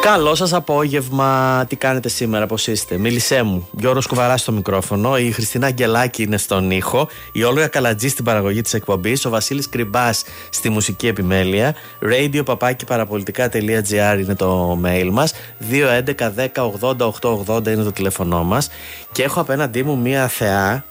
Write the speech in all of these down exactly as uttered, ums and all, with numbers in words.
Καλό σας απόγευμα, τι κάνετε σήμερα, πώς είστε? Μίλησέ μου. Γιώργος Κουβαράς στο μικρόφωνο, η Χριστίνα Αγγελάκη είναι στον ήχο, η Όλγα Καλατζή στην παραγωγή της εκπομπής, ο Βασίλης Κρυμπάς στη μουσική επιμέλεια, radio παπάκι παραπολιτικά τελεία τζι άρ είναι το mail μας, δύο έντεκα δέκα ογδόντα οκτακόσια ογδόντα είναι το τηλέφωνό μας και έχω απέναντί μου μία θεά.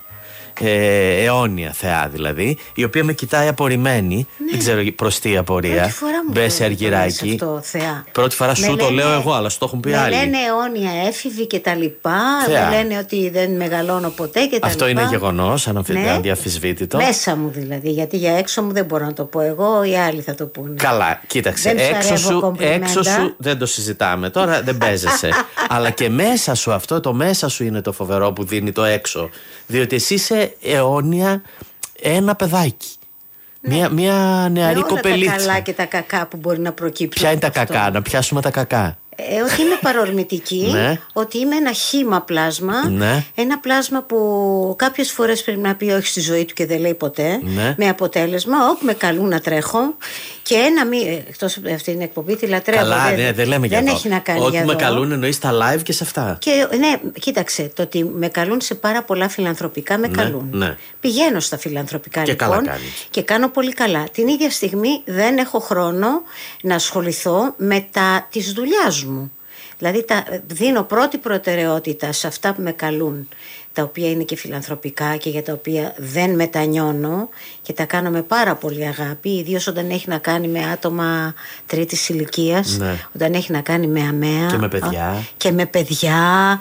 Ε, αιώνια θεά δηλαδή, η οποία με κοιτάει απορριμμένη. Ναι. Δεν ξέρω προς τι απορία. Μπέσε Αργυράκη. Πρώτη φορά σου λένε, το λέω εγώ, αλλά σου το έχουν πει άλλοι. Λένε αιώνια έφηβη και τα λοιπά. Δεν λένε ότι δεν μεγαλώνω ποτέ και τα Αυτό λοιπά. Είναι γεγονός, αδιαφυσβήτητο. Ναι. Μέσα μου δηλαδή, γιατί για έξω μου δεν μπορώ να το πω εγώ, οι άλλοι θα το πούνε. Καλά, κοίταξε. Έξω σου, έξω σου δεν το συζητάμε τώρα, δεν παίζεσαι. Αλλά και μέσα σου, αυτό το μέσα σου είναι το φοβερό που δίνει το έξω. Διότι εσύ είσαι αιώνια ένα παιδάκι. Ναι. Μια, μια νεαρή κοπελίτσα. Τα καλά και τα κακά που μπορεί να προκύψουν. Ποια είναι τα αυτό. Κακά, να πιάσουμε τα κακά. Ε, ότι είμαι παρορμητική, ναι. Ότι είμαι ένα χύμα πλάσμα, ναι. Ένα πλάσμα που κάποιες φορές πρέπει να πει όχι στη ζωή του και δεν λέει ποτέ, ναι. Με αποτέλεσμα όπου με καλούν να τρέχω. Και ένα μη. Εκτός από αυτή την εκπομπή, τη λατρεύω. Καλά, δεν, ναι, δεν λέμε δεν για έχει να κάνει. Ότι με καλούν εννοείς στα live και σε αυτά. Και ναι, κοίταξε, το ότι με καλούν σε πάρα πολλά φιλανθρωπικά με ναι, καλούν. Ναι. Πηγαίνω στα φιλανθρωπικά και λοιπόν καλά και κάνω πολύ καλά. Την ίδια στιγμή δεν έχω χρόνο να ασχοληθώ με τα της δουλειάς μου. Δηλαδή τα, δίνω πρώτη προτεραιότητα σε αυτά που με καλούν, τα οποία είναι και φιλανθρωπικά και για τα οποία δεν μετανιώνω και τα κάνω με πάρα πολύ αγάπη, ιδίως όταν έχει να κάνει με άτομα τρίτης ηλικίας, ναι. Όταν έχει να κάνει με αμαία και με παιδιά, και με παιδιά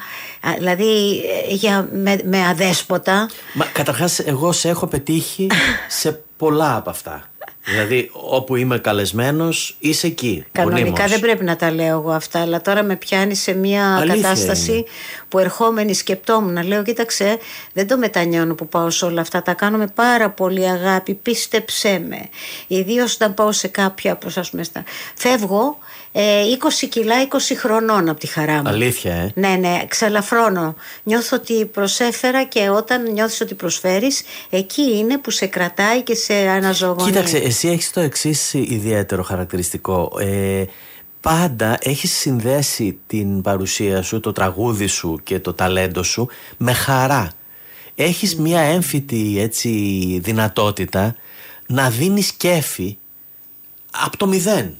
δηλαδή για, με, με αδέσποτα. Μα καταρχάς εγώ σε έχω πετύχει σε πολλά από αυτά. Δηλαδή όπου είμαι καλεσμένος είσαι εκεί. Κανονικά μονίμως. Δεν πρέπει να τα λέω εγώ αυτά, αλλά τώρα με πιάνει σε μια αλήθεια κατάσταση είναι. Που ερχόμενη σκεπτόμουν να λέω κοίταξε, δεν το μετανιώνω που πάω σε όλα αυτά, τα κάνω με πάρα πολύ αγάπη, πίστεψέ με. Ιδίως όταν πάω σε κάποια, όπως ας πούμε, στα... φεύγω ε, είκοσι κιλά είκοσι χρονών από τη χαρά μου. Αλήθεια, ε. Ναι, ναι, ξαλαφρώνω. Νιώθω ότι προσέφερα και όταν νιώθεις ότι προσφέρεις, εκεί είναι που σε κρατάει και σε αναζωογονεί. Κοίταξε, εσύ έχεις το εξής ιδιαίτερο χαρακτηριστικό. Ε, πάντα έχεις συνδέσει την παρουσία σου, το τραγούδι σου και το ταλέντο σου με χαρά. Έχεις mm. μια έμφυτη έτσι δυνατότητα να δίνεις κέφι από το μηδέν.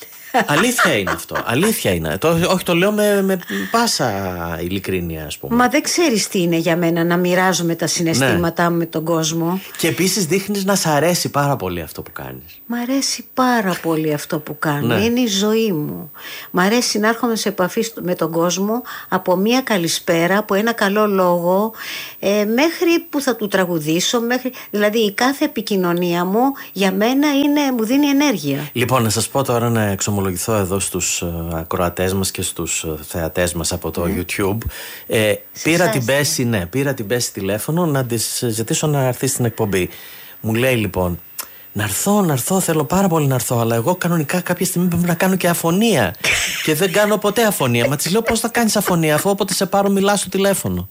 Αλήθεια είναι αυτό. Αλήθεια είναι. Το, όχι, το λέω με, με πάσα ειλικρίνεια, ας πούμε. Μα δεν ξέρεις τι είναι για μένα να μοιράζομαι τα συναισθήματά μου, ναι. Με τον κόσμο. Και επίσης δείχνεις να σ' αρέσει πάρα πολύ αυτό που κάνεις. Μ' αρέσει πάρα πολύ αυτό που κάνω. Ναι. Είναι η ζωή μου. Μ' αρέσει να έρχομαι σε επαφή με τον κόσμο από μία καλησπέρα, από ένα καλό λόγο, ε, μέχρι που θα του τραγουδήσω. Μέχρι... Δηλαδή η κάθε επικοινωνία μου για μένα είναι, μου δίνει ενέργεια. Λοιπόν, να σας πω τώρα να εξομολογήσω εδώ στους ακροατές μας και στους θεατές μας από το mm. YouTube. Ε, πήρα, την Μπέση, ναι, πήρα την Μπέση τηλέφωνο να της ζητήσω να έρθει στην εκπομπή. Μου λέει λοιπόν, να έρθω, να έρθω, θέλω πάρα πολύ να έρθω, αλλά εγώ κανονικά κάποια στιγμή πρέπει να κάνω και αφωνία. Και δεν κάνω ποτέ αφωνία. Μα της λέω πώς θα κάνεις αφωνία, αφού όποτε σε πάρω μιλάς στο τηλέφωνο.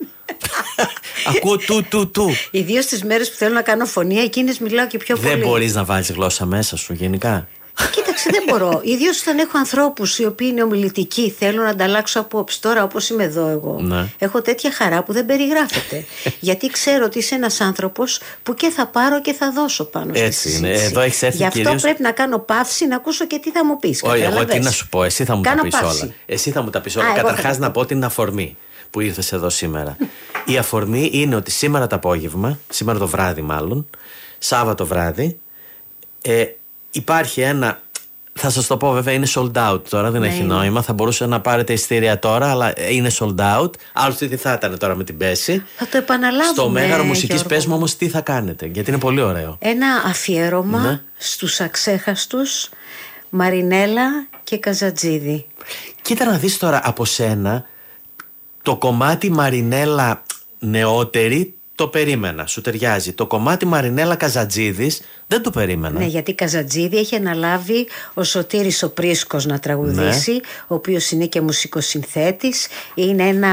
Ακούω του, του, του. Ιδίως τις μέρες που θέλω να κάνω φωνία, εκείνες μιλάω και πιο δεν πολύ. Δεν μπορείς να βάλεις γλώσσα μέσα σου γενικά. Κοίταξε, δεν μπορώ. Ιδίως όταν έχω ανθρώπους οι οποίοι είναι ομιλητικοί, θέλω να ανταλλάξω απόψεις. Τώρα, όπως είμαι εδώ εγώ, ναι. Έχω τέτοια χαρά που δεν περιγράφεται. Γιατί ξέρω ότι είσαι ένας άνθρωπος που και θα πάρω και θα δώσω πάνω στη έτσι συζήτηση. Είναι. Εδώ έχεις έρθει Γι' αυτό κυρίως... πρέπει να κάνω παύση να ακούσω και τι θα μου πεις. Όχι, εγώ τι να σου πω, εσύ θα μου κάνω τα πεις παύση. όλα. Εσύ θα μου τα πεις όλα. Καταρχάς να πω την αφορμή που ήρθες εδώ σήμερα. Η αφορμή είναι ότι σήμερα το απόγευμα, σήμερα το βράδυ μάλλον, Σάββατο βράδυ, ε, υπάρχει ένα. Θα σας το πω βέβαια, είναι sold out τώρα, δεν ναι, έχει είναι. νόημα. Θα μπορούσε να πάρετε εισιτήρια τώρα, αλλά είναι sold out. Άλλωστε τι θα ήταν τώρα με την Μπέση. Θα το επαναλάβουμε. Στο Μέγαρο Μουσικής πες μου όμως τι θα κάνετε, γιατί είναι πολύ ωραίο. Ένα αφιέρωμα ναι. στους αξέχαστους Μαρινέλα και Καζατζίδη. Κοίτα να δεις τώρα από σένα το κομμάτι Μαρινέλα νεότερη. Το περίμενα, σου ταιριάζει. Το κομμάτι Μαρινέλα Καζατζίδης δεν το περίμενα. Ναι, γιατί Καζατζίδη έχει αναλάβει ο Σωτήρης ο Πρίσκος να τραγουδήσει, ναι. Ο οποίος είναι και μουσικοσυνθέτης. Είναι ένα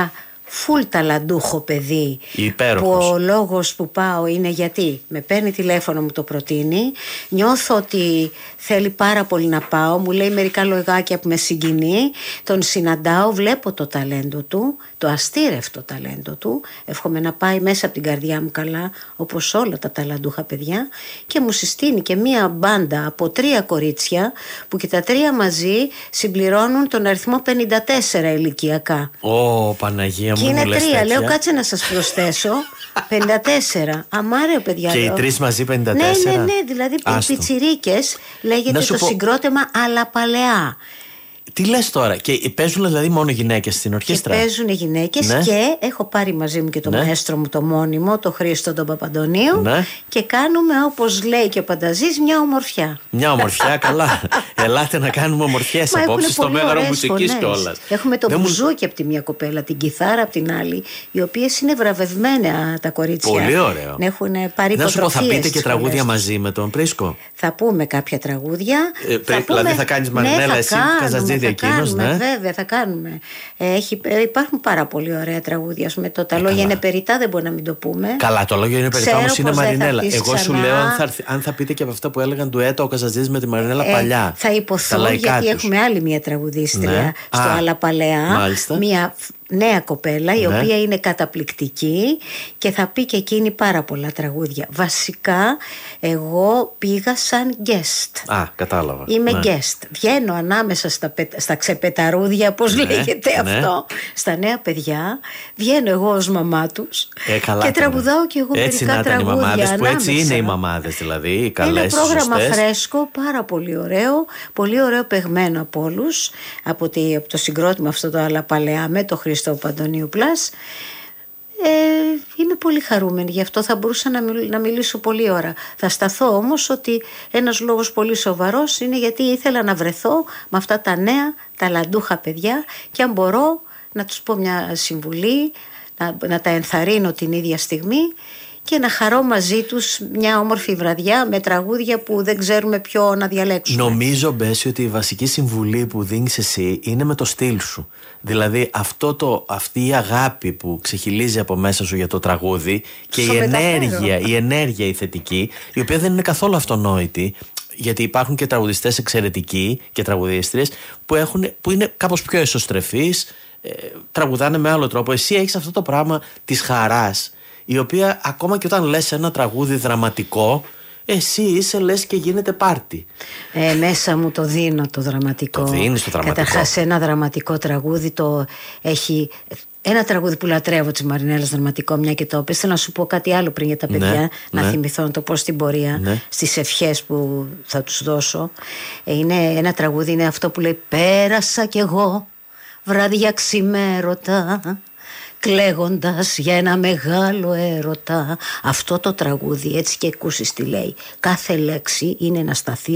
φουλ ταλαντούχο παιδί. Υπέροχος. Που ο λόγος που πάω είναι γιατί με παίρνει τηλέφωνο, μου το προτείνει, νιώθω ότι θέλει πάρα πολύ να πάω, μου λέει μερικά λογάκια που με συγκινεί, τον συναντάω, βλέπω το ταλέντο του, το αστήρευτο ταλέντο του, εύχομαι να πάει μέσα από την καρδιά μου καλά, όπως όλα τα ταλαντούχα παιδιά, και μου συστήνει και μία μπάντα από τρία κορίτσια που και τα τρία μαζί συμπληρώνουν τον αριθμό πενήντα τέσσερα ηλικιακά. Ω, Παναγία μου. Και είναι μου τρία, τέτοια. Λέω κάτσε να σας προσθέσω πενήντα τέσσερα. Αμάρε παιδιά. Και λέω. οι τρεις μαζί πενήντα τέσσερα. Ναι, ναι, ναι, δηλαδή οι πιτσιρίκες, λέγεται το πω... συγκρότημα Αλλά Παλαιά. Τι λες τώρα, και παίζουν δηλαδή μόνο γυναίκες στην ορχήστρα? Και παίζουν γυναίκες, ναι. Και έχω πάρει μαζί μου και τον ναι. μαέστρο μου το μόνιμο, το Χρήστο τον Παπαντονίου, ναι. Και κάνουμε, όπως λέει και ο Πανταζής, μια ομορφιά. Μια ομορφιά, καλά. Ελάτε να κάνουμε ομορφιές απόψε στο Μέγαρο Μουσικής κιόλας. Έχουμε το Δεν μπουζούκι από τη μία κοπέλα, την κιθάρα από την άλλη, οι οποίες είναι βραβευμένα τα κορίτσια. Πολύ ωραίο. Έχουν πάρει να σου πω, θα πείτε και τραγούδια μαζί με τον Πρίσκο? Θα πούμε κάποια τραγούδια. Ε, θα δηλαδή πούμε... θα κάνεις Μαρινέλα, ναι, εσύ Καζατζίδη εκείνος, ναι. Βέβαια, θα κάνουμε. Έχει, υπάρχουν πάρα πολύ ωραία τραγούδια. Με το Τα ε, λόγια είναι περιτά, δεν μπορεί να μην το πούμε. Καλά, το λόγια είναι περιτά, όμως είναι Μαρινέλα. Εγώ σου λέω, αν θα, αν θα πείτε και από αυτά που έλεγαν ντουέτο ο Καζατζίδης με τη Μαρινέλα ε, παλιά. Θα υποθώ, γιατί τους. Έχουμε άλλη μια τραγουδίστρια, ναι. Στο Α, Αλλά Παλαιά. Μια νέα κοπέλα, η ναι. οποία είναι καταπληκτική και θα πει και εκείνη πάρα πολλά τραγούδια. Βασικά, εγώ πήγα σαν guest. Α, κατάλαβα. Είμαι ναι. guest. Βγαίνω ανάμεσα στα, στα ξεπεταρούδια, πώς ναι, λέγεται ναι. αυτό, στα νέα παιδιά. Βγαίνω εγώ ως μαμά τους ε, καλά, και τραγουδάω και εγώ έτσι μερικά τραγούδια. Έτσι να ήταν οι μαμάδες, που έτσι είναι οι μαμάδες δηλαδή, οι καλές, ένα πρόγραμμα σωστές. Φρέσκο, πάρα πολύ ωραίο, πολύ ωραίο παιγμένο από όλους, από, τη, από το συγκρότημα αυτό το Αλλά Παλαιά με το Χρήστο στο Παντονίου Πλάς. Ε, είμαι πολύ χαρούμενη, γι' αυτό θα μπορούσα να, μιλ, να μιλήσω πολλή ώρα. Θα σταθώ όμως ότι ένας λόγος πολύ σοβαρός είναι γιατί ήθελα να βρεθώ με αυτά τα νέα ταλαντούχα παιδιά και αν μπορώ να τους πω μια συμβουλή, να, να τα ενθαρρύνω την ίδια στιγμή και να χαρώ μαζί τους μια όμορφη βραδιά με τραγούδια που δεν ξέρουμε ποιο να διαλέξουμε. Νομίζω, Μπέση, ότι η βασική συμβουλή που δίνεις εσύ είναι με το στυλ σου. Δηλαδή αυτό το, αυτή η αγάπη που ξεχυλίζει από μέσα σου για το τραγούδι και η ενέργεια, η ενέργεια η θετική, η οποία δεν είναι καθόλου αυτονόητη, γιατί υπάρχουν και τραγουδιστές εξαιρετικοί και τραγουδίστριες που, έχουν, που είναι κάπως πιο εσωστρεφείς, ε, τραγουδάνε με άλλο τρόπο. Εσύ έχεις αυτό το πράγμα της χαράς, η οποία ακόμα και όταν λες ένα τραγούδι δραματικό, εσύ είσαι λες και γίνεται πάρτι. Ε, μέσα μου το δίνω το δραματικό. Το δίνεις το δραματικό. Καταρχάς ένα δραματικό τραγούδι το έχει... Ένα τραγούδι που λατρεύω της Μαρινέλας, δραματικό, μια και το είπες. Θέλω να σου πω κάτι άλλο πριν για τα παιδιά, ναι, να ναι. θυμηθώ να το πω στην πορεία, ναι. στις ευχές που θα τους δώσω. Ε, είναι ένα τραγούδι, είναι αυτό που λέει «Πέρασα κι εγώ βράδια ξημέρωτα, κλαίγοντας για ένα μεγάλο έρωτα». Αυτό το τραγούδι, έτσι και ακούσεις τι λέει, κάθε λέξη είναι να σταθεί